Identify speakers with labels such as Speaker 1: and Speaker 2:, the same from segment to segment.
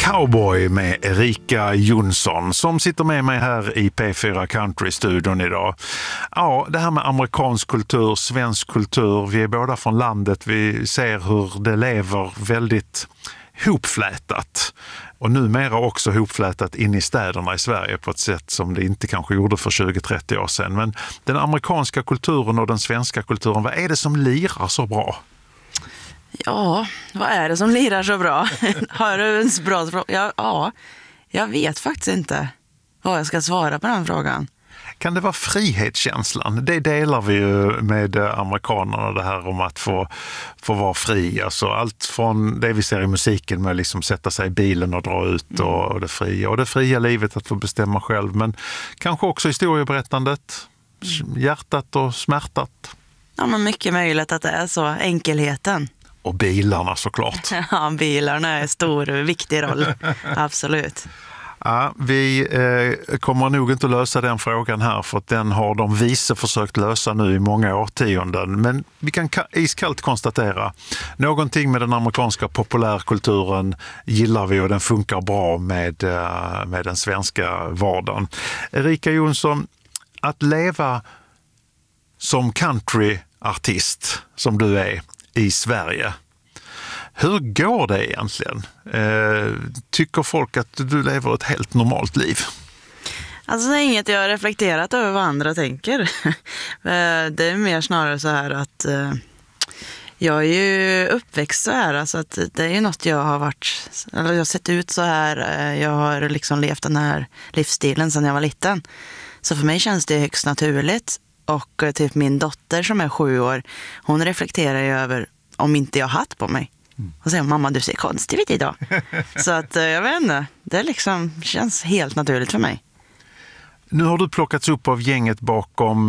Speaker 1: Cowboy med Erika Jonsson som sitter med mig här i P4 Country-studion idag. Ja, det här med amerikansk kultur, svensk kultur, vi är båda från landet, vi ser hur det lever väldigt hopflätat. Och numera också hopflätat in i städerna i Sverige på ett sätt som det inte kanske gjorde för 20-30 år sedan. Men den amerikanska kulturen och den svenska kulturen, vad är det som lirar så bra?
Speaker 2: Ja, vad är det som lirar så bra? Har du en bra fråga? Ja, jag vet faktiskt inte vad jag ska svara på den frågan.
Speaker 1: Kan det vara frihetskänslan? Det delar vi ju med amerikanerna, det här om att få vara fri. Alltså allt från det vi ser i musiken med att liksom sätta sig i bilen och dra ut och det fria livet att få bestämma själv. Men kanske också historieberättandet, hjärtat och smärtat.
Speaker 2: Ja, men mycket möjligt att det är så, enkelheten.
Speaker 1: Och bilarna såklart.
Speaker 2: Ja, bilarna är stor och viktig roll, absolut.
Speaker 1: Ja, vi kommer nog inte att lösa den frågan här för att den har de vise försökt lösa nu i många årtionden. Men vi kan iskallt konstatera, någonting med den amerikanska populärkulturen gillar vi och den funkar bra med den svenska vardagen. Erika Jonsson, att leva som countryartist som du är i Sverige, hur går det egentligen? Tycker folk att du lever ett helt normalt liv?
Speaker 2: Alltså det är inget jag har reflekterat över vad andra tänker. Det är mer snarare så här att jag är ju uppväxt så här. Alltså att det är ju något jag har varit, eller jag har sett ut så här. Jag har liksom levt den här livsstilen sedan jag var liten. Så för mig känns det högst naturligt. Och typ min dotter som är 7 år, hon reflekterar ju över om inte jag har hatt på mig. Och säger, mamma du ser konstig ut idag. Så att jag vet inte, det liksom känns helt naturligt för mig.
Speaker 1: Nu har du plockats upp av gänget bakom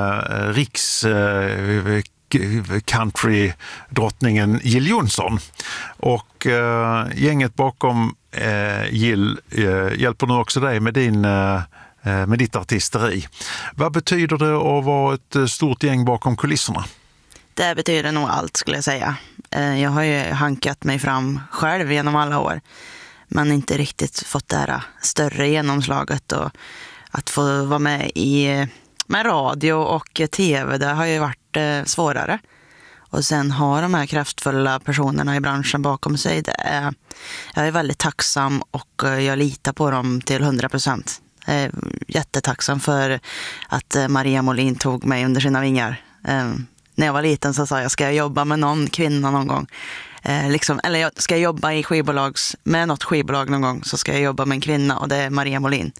Speaker 1: country-drottningen Jill Johnson. Och gänget bakom Jill hjälper nu också dig med ditt artisteri. Vad betyder det att vara ett stort gäng bakom kulisserna?
Speaker 2: Det betyder nog allt skulle jag säga. Jag har ju hankat mig fram själv genom alla år. Men inte riktigt fått det här större genomslaget. Och att få vara med med radio och tv, det har ju varit svårare. Och sen har de här kraftfulla personerna i branschen bakom sig. Jag är väldigt tacksam och jag litar på dem till 100%. Jag är jättetacksam för att Maria Molin tog mig under sina vingar. När jag var liten så sa jag, ska jag jobba med någon kvinna någon gång? Eller ska jag jobba med något skivbolag någon gång, så ska jag jobba med en kvinna, och det är Maria Molin.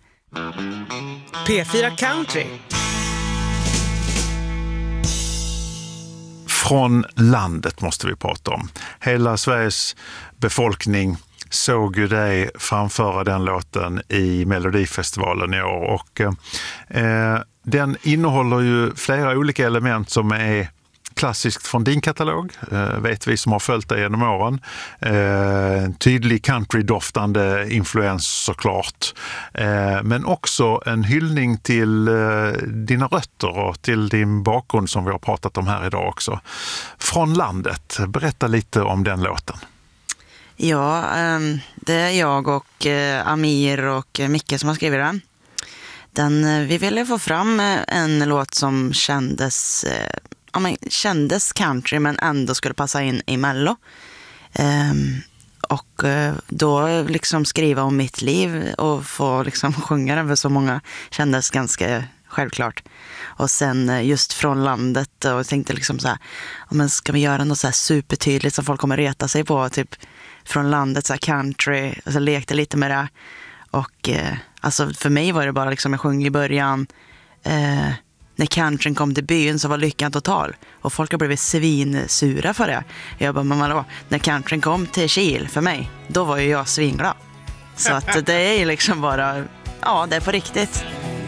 Speaker 3: P4 Country.
Speaker 1: Från landet måste vi prata om. Hela Sveriges befolkning såg ju dig framföra den låten i Melodifestivalen i år. Och den innehåller ju flera olika element som är klassiskt från din katalog, vet vi som har följt dig genom åren. En tydlig country-doftande influens såklart. Men också en hyllning till dina rötter och till din bakgrund som vi har pratat om här idag också. Från landet, berätta lite om den låten.
Speaker 2: Ja, det är jag och Amir och Micke som har skrivit den. Vi ville få fram en låt som kändes country men ändå skulle passa in i Mello. Och då liksom skriva om mitt liv och få liksom sjunga den för så många kändes ganska självklart. Och sen just från landet, och tänkte liksom så här, men ska vi göra något så här supertydligt som folk kommer reta sig på, typ från landet, så här country, och så lekte lite med det. Och alltså för mig var det bara liksom, jag sjöng i början, när countryn kom till byn så var lyckan total. Och folk har blivit svinsura för det. Jag bara, men när countryn kom till Kil för mig, då var ju jag svinglad. Så att det är liksom bara, ja, det är på riktigt.